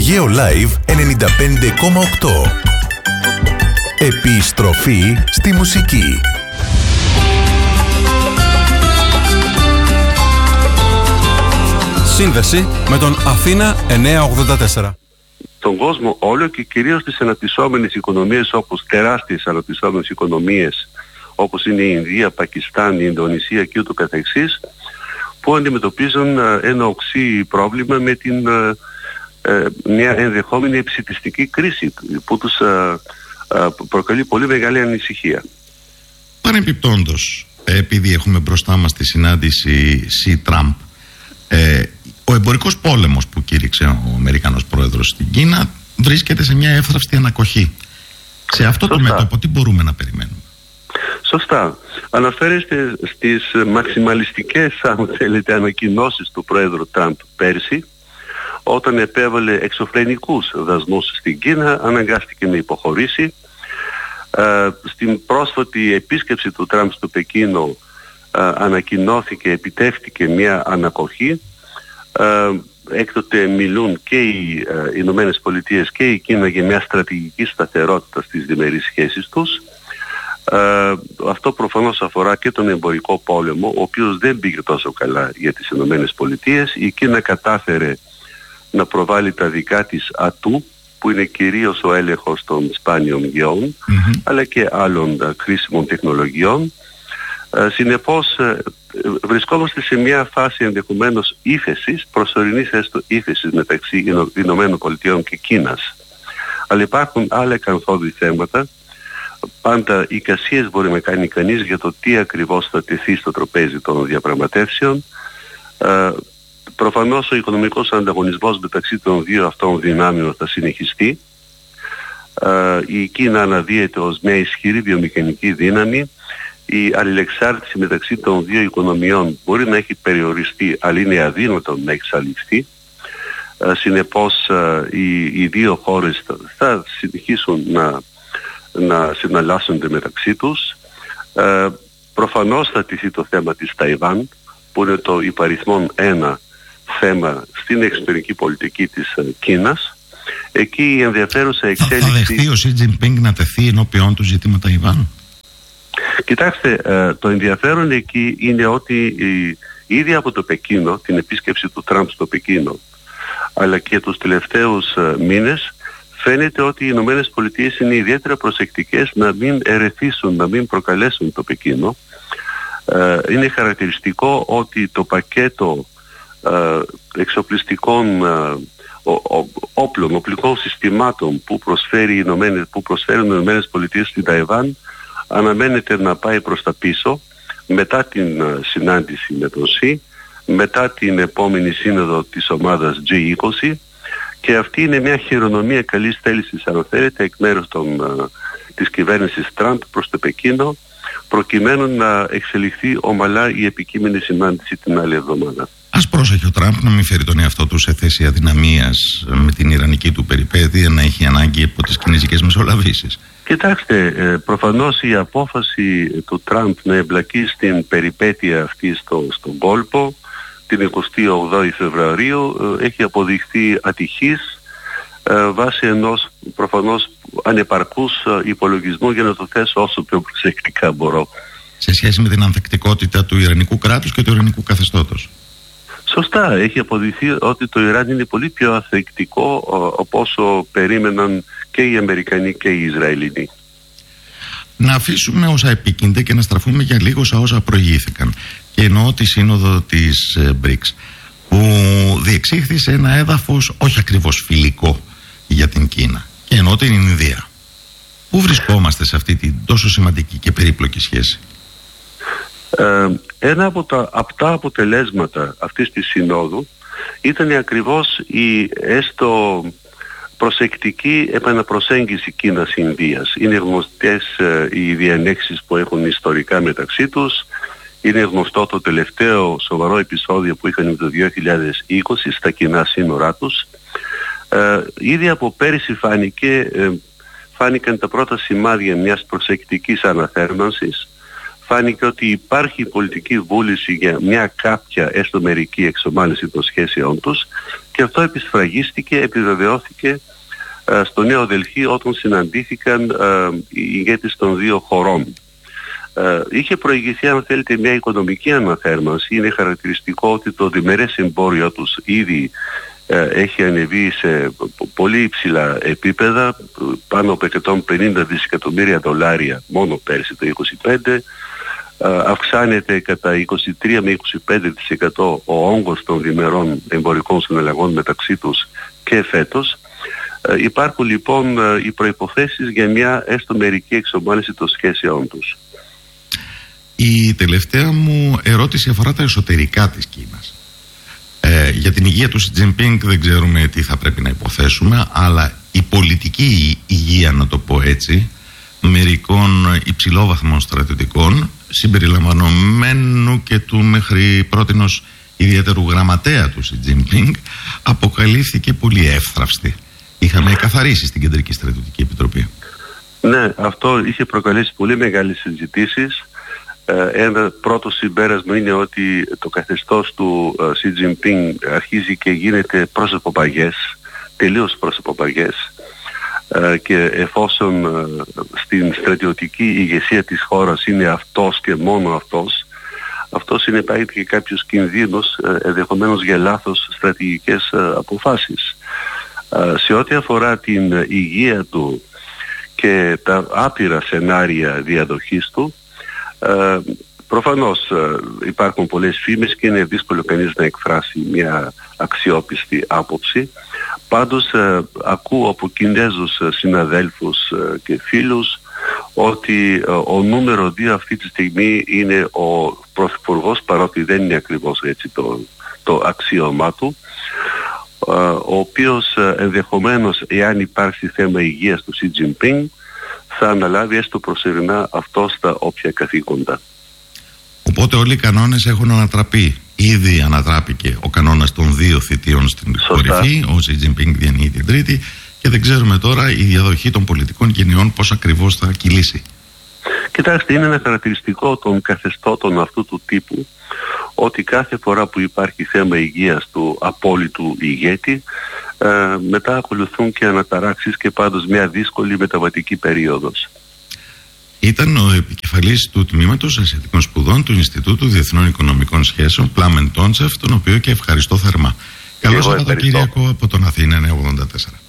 Geolive 95,8. Επιστροφή στη μουσική. Σύνδεση με τον Αθήνα 984. Τον κόσμο όλο και κυρίως τις αναπτυσσόμενες οικονομίες, όπως τεράστιες αναπτυσσόμενες οικονομίες όπως είναι η Ινδία, Πακιστάν, η Ινδονησία και ούτω καθεξής, που αντιμετωπίζουν ένα οξύ πρόβλημα με μια ενδεχόμενη επισιτιστική κρίση που τους προκαλεί πολύ μεγάλη ανησυχία. Παρεμπιπτόντως, επειδή έχουμε μπροστά μας τη συνάντηση Xi-Trump, ο εμπορικός πόλεμος που κήρυξε ο Αμερικανός πρόεδρος στην Κίνα βρίσκεται σε μια εύθραυστη ανακοχή. Σε αυτό το μέτωπο τι μπορούμε να περιμένουμε? Σωστά. Αναφέρεστε στις μαξιμαλιστικές, αν θέλετε, ανακοινώσεις του πρόεδρου Τραμπ πέρσι, όταν επέβαλε εξωφρενικούς δασμούς στην Κίνα, αναγκάστηκε να υποχωρήσει. Στην πρόσφατη επίσκεψη του Τραμπ στο Πεκίνο ανακοινώθηκε, επιτεύχθηκε μια ανακοχή. Έκτοτε μιλούν και οι Ηνωμένες Πολιτείες και η Κίνα για μια στρατηγική σταθερότητα στις διμερείς σχέσεις τους. Αυτό προφανώς αφορά και τον εμπορικό πόλεμο, ο οποίος δεν πήγε τόσο καλά για τις Ηνωμένες Πολιτείες. Η Κίνα κατάφερε να προβάλλει τα δικά της ατού, που είναι κυρίως ο έλεγχος των σπάνιων γεών, αλλά και άλλων κρίσιμων τεχνολογιών. Συνεπώς βρισκόμαστε σε μια φάση ενδεχομένως ύφεσης, προσωρινής έστω ύφεσης μεταξύ Ηνωμένων Πολιτειών και Κίνας. Αλλά υπάρχουν άλλα εκανθώδη θέματα. Πάντα εικασίες μπορεί να κάνει κανείς για το τι ακριβώς θα τεθεί στο τραπέζι των διαπραγματεύσεων. Προφανώς ο οικονομικός ανταγωνισμός μεταξύ των δύο αυτών δυνάμεων θα συνεχιστεί. Η Κίνα αναδύεται ως μια ισχυρή βιομηχανική δύναμη. Η αλληλεξάρτηση μεταξύ των δύο οικονομιών μπορεί να έχει περιοριστεί, αλλά είναι αδύνατο να εξαλειφθεί. Συνεπώς οι δύο χώρες θα συνεχίσουν να συναλλάσσονται μεταξύ τους. Προφανώς θα τηθεί το θέμα της Ταϊβάν, που είναι το υπαριθμόν ένα θέμα στην εξωτερική πολιτική της Κίνας. Εκεί η ενδιαφέρουσα εξέλιξη... Θα δεχτεί ο Σι Τζινπίνγκ να τεθεί ενώπιόν του ζήτημα Ταϊβάν? Κοιτάξτε, το ενδιαφέρον εκεί είναι ότι ήδη από το Πεκίνο, την επίσκεψη του Τραμπ στο Πεκίνο, αλλά και τους τελευταίους μήνες, φαίνεται ότι οι Ηνωμένες Πολιτείες είναι ιδιαίτερα προσεκτικές να μην ερεθίσουν, να μην προκαλέσουν το Πεκίνο. Είναι χαρακτηριστικό ότι το πακέτο εξοπλιστικών όπλων, οπλικών συστημάτων που προσφέρουν οι Ηνωμένες Πολιτείες στην Ταϊβάν αναμένεται να πάει προς τα πίσω μετά την συνάντηση με τον Xi, μετά την επόμενη σύνοδο της ομάδας G20, και αυτή είναι μια χειρονομία καλής θέλησης, αν θέλετε, εκ μέρους της κυβέρνησης Τραμπ προς το Πεκίνο, προκειμένου να εξελιχθεί ομαλά η επικείμενη συνάντηση την άλλη εβδομάδα. Ας πρόσεχε ο Τραμπ να μην φέρει τον εαυτό του σε θέση αδυναμίας με την ιρανική του περιπέτεια, να έχει ανάγκη από τις κινέζικες μεσολαβήσεις. Κοιτάξτε, προφανώς η απόφαση του Τραμπ να εμπλακεί στην περιπέτεια αυτή στον κόλπο την 28η Φεβρουαρίου έχει αποδειχθεί ατυχής βάσει ενός προφανώς ανεπαρκούς υπολογισμού, για να το θέσω όσο πιο προσεκτικά μπορώ. Σε σχέση με την ανθεκτικότητα του ιρανικού κράτους και του ιρανικού καθεστώτος. Σωστά, έχει αποδειχθεί ότι το Ιράν είναι πολύ πιο ανθεκτικό από όσο περίμεναν και οι Αμερικανοί και οι Ισραηλινοί. Να αφήσουμε όσα επίκυνται και να στραφούμε για λίγο σε όσα προηγήθηκαν. Και εννοώ τη σύνοδο της BRICS, που διεξήχθη σε ένα έδαφος όχι ακριβώς φιλικό για την Κίνα, και εννοώ την Ινδία. Πού βρισκόμαστε σε αυτή την τόσο σημαντική και περίπλοκη σχέση? Ένα από τα απτά αποτελέσματα αυτής της συνόδου ήταν ακριβώς η έστω προσεκτική επαναπροσέγγιση Κίνας-Ινδίας. Είναι γνωστές οι διανέξεις που έχουν ιστορικά μεταξύ τους. Είναι γνωστό το τελευταίο σοβαρό επεισόδιο που είχαν το 2020 στα κοινά σύνορά τους. Ήδη από πέρυσι φάνηκαν τα πρώτα σημάδια μιας προσεκτικής αναθέρμανσης. φάνηκε ότι υπάρχει πολιτική βούληση για μια κάποια έστω μερική εξομάλυνση των σχέσεών τους, και αυτό επισφραγίστηκε, επιβεβαιώθηκε στο Νέο Δελχή όταν συναντήθηκαν οι ηγέτες των δύο χωρών. Είχε προηγηθεί, αν θέλετε, μια οικονομική αναθέρμανση. Είναι χαρακτηριστικό ότι το διμερές εμπόριο τους ήδη έχει ανεβεί σε πολύ υψηλά επίπεδα, πάνω από 150 δισεκατομμύρια δολάρια μόνο πέρσι το 2025. Αυξάνεται κατά 23 με 25% ο όγκος των διμερών εμπορικών συναλλαγών μεταξύ τους και φέτος. Υπάρχουν λοιπόν οι προϋποθέσεις για μια έστω μερική εξομάλυνση των σχέσεών τους. Η τελευταία μου ερώτηση αφορά τα εσωτερικά της Κίνας. Για την υγεία του Σι Τζινπίνγκ δεν ξέρουμε τι θα πρέπει να υποθέσουμε, αλλά η πολιτική υγεία, να το πω έτσι, μερικών υψηλόβαθμων στρατιωτικών, συμπεριλαμβανομένου και του μέχρι πρότινος ιδιαίτερου γραμματέα του Σι Τζινπίνγκ, αποκαλύφθηκε πολύ εύθραυστη. Είχαμε καθαρίσει στην Κεντρική Στρατιωτική Επιτροπή. Ναι, αυτό είχε προκαλέσει πολύ μεγάλες συζητήσεις. Ένα πρώτο συμπέρασμα είναι ότι το καθεστώς του Σι Τζινπίνγκ αρχίζει και γίνεται πρόσωπο παγιές, τελείως πρόσωπο παγιές, και εφόσον στην στρατιωτική ηγεσία της χώρας είναι αυτός και μόνο αυτός, αυτό συνεπάγεται και κάποιους κινδύνους, ενδεχομένως για λάθος στρατηγικές αποφάσεις. Σε ό,τι αφορά την υγεία του και τα άπειρα σενάρια διαδοχής του, προφανώς υπάρχουν πολλές φήμες και είναι δύσκολο κανείς να εκφράσει μια αξιόπιστη άποψη. Πάντως ακούω από Κινέζους συναδέλφους και φίλους ότι ο νούμερο 2 αυτή τη στιγμή είναι ο Πρωθυπουργός, παρότι δεν είναι ακριβώς έτσι το αξίωμά του, ο οποίος ενδεχομένως, εάν υπάρξει θέμα υγείας του Σι Τζινπίνγκ, θα αναλάβει έστω προσωρινά αυτό στα όποια καθήκοντα. Οπότε όλοι οι κανόνες έχουν ανατραπεί. Ήδη ανατράπηκε ο κανόνας των 2 θητείων στην κορυφή. Ο Σι Τζινπίνγκ διανύει την τρίτη και δεν ξέρουμε τώρα η διαδοχή των πολιτικών γενιών πώς ακριβώς θα κυλήσει. Κοιτάξτε, είναι ένα χαρακτηριστικό των καθεστώτων αυτού του τύπου ότι κάθε φορά που υπάρχει θέμα υγείας του απόλυτου ηγέτη, μετά ακολουθούν και αναταράξεις και πάντως μια δύσκολη μεταβατική περίοδος. Ήταν ο επικεφαλής του Τμήματος Ασιατικών Σπουδών του Ινστιτούτου Διεθνών Οικονομικών Σχέσεων, Πλάμεν Τόντσεφ, τον οποίο και ευχαριστώ θερμά. Καλό Σαββατοκύριακο από τον Αθήνα 984.